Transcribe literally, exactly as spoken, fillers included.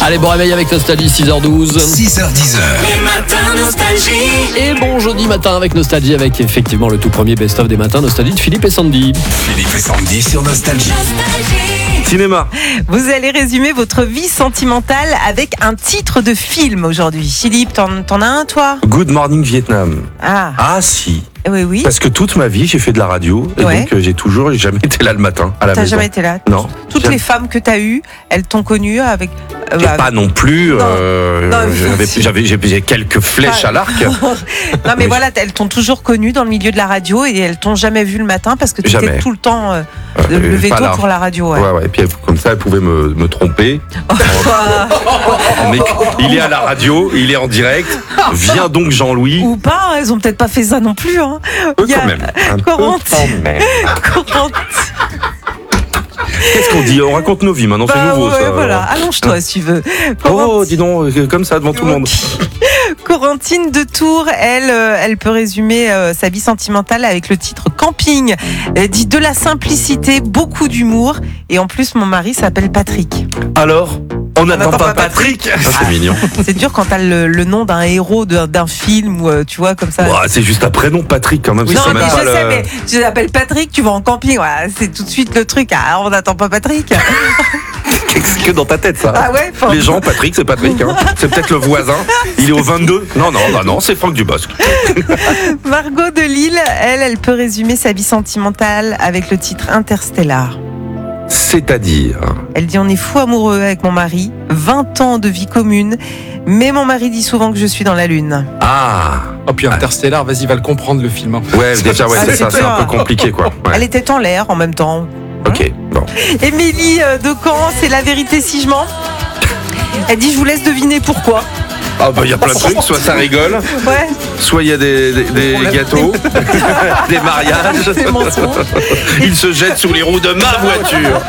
Allez, bon réveil avec Nostalgie, six heures douze. six heures dix. Les matins nostalgie. Et bon jeudi matin avec Nostalgie, avec effectivement le tout premier best-of des matins Nostalgie de Philippe et Sandy. Philippe et Sandy sur Nostalgie. Nostalgie. Cinéma. Vous allez résumer votre vie sentimentale avec un titre de film aujourd'hui. Philippe, t'en, t'en as un toi? Good Morning Vietnam. Ah, Ah si. oui, oui. Parce que toute ma vie, j'ai fait de la radio. Et Ouais. donc, euh, j'ai toujours jamais été là le matin à la T'as maison. jamais été là? Non. Toutes Jamais. les femmes que t'as eues, elles t'ont connu avec... euh, Et bah, pas non plus. euh, Non, j'avais, si. j'avais, j'avais quelques flèches Pas- à l'arc. non mais Oui. voilà, elles t'ont toujours connu dans le milieu de la radio et elles t'ont jamais vu le matin parce que tu étais Jamais. tout le temps euh, Euh, levé pas tôt là. pour la radio. Ouais. Ouais, ouais. Et puis comme ça, elle pouvait me, me tromper. Mais il est à la radio, il est en direct. Viens donc Jean-Louis. Ou pas, elles ont peut-être pas fait ça non plus. Hein. Peu Il y a quand même. Un peu Corentine. quand même. Corentine. Qu'est-ce qu'on dit? On raconte nos vies maintenant, c'est Bah nouveau ouais, ça. voilà, allonge-toi si tu veux. Oh, Corentine- dis donc, euh, comme ça devant tout le monde. Corentine de Tours, elle, euh, elle peut résumer euh, sa vie sentimentale avec le titre Camping. Elle dit de la simplicité, beaucoup d'humour. Et en plus, mon mari s'appelle Patrick. Alors, on n'attend n'attend pas pas Patrick. Ah, c'est mignon. C'est dur quand t'as le, le nom d'un héros d'un, d'un film ou euh, tu vois comme ça. Ouah, c'est juste un prénom, Patrick, quand même. non, c'est mais même je pas le... sais, mais tu t'appelles Patrick, tu vas en camping. Voilà, c'est tout de suite le truc. Ah, on n'attend pas Patrick. C'est que dans ta tête, ça. Ah ouais, faut- Les gens, Patrick, c'est Patrick. Hein. C'est peut-être le voisin. Il est au vingt-deux. Non, non, bah non, c'est Franck Dubosc. Margot de Lille, elle, elle peut résumer sa vie sentimentale avec le titre Interstellar. C'est-à-dire. Elle dit on est fou amoureux avec mon mari, vingt ans de vie commune, mais mon mari dit souvent que je suis dans la lune. Ah. Oh puis Interstellar, vas-y, va le comprendre le film. hein. Ouais, déjà, ouais, Ah, c'est c'est ça, c'est dur. un peu compliqué, quoi. Ouais. Elle était en l'air en même temps. Ok, bon. Émilie euh, de Caen, c'est la vérité si je mens. Elle dit je vous laisse deviner pourquoi. Ah, bah, il y a plein de trucs. Soit ça rigole, Ouais, soit il y a des, des, des gâteaux, des mariages. des mensonges. Il se jette sous les roues de ma voiture.